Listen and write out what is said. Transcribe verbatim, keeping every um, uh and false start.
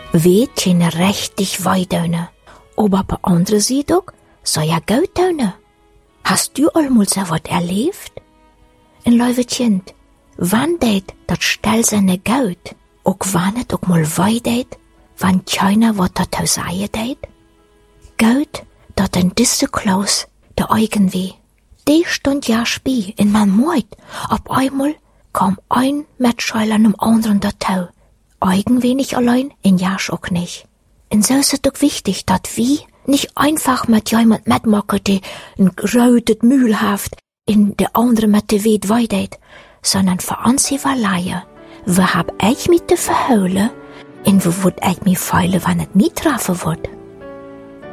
weet geen richtig weidöne. Aber bei anderen Seite auch, soll ja gut töne. Hast du allmal so was erlebt? Ein lieve Kind, wann deit dat stel seine Gaut, auch wann et auch mal weideit, wann keiner wat dazu sagen deit? Gaut, dat ein disse Klaus, der Eigenweh. Die stund ja spie in man Mord. Ab einmal kam ein Mitschüler an dem anderen dazu. Eigenweh nicht allein, in Jasch auch nicht. Und so ist es doch wichtig, dat wie nicht einfach mit jemand mitmachen, die ein grötet Mühl haft, in der andere mit der Weet weideit, sondern für uns sie verleihen. Wo hab ich mit der verheulen, und wo würd ich mich feilen, wenn es mich treffen wird?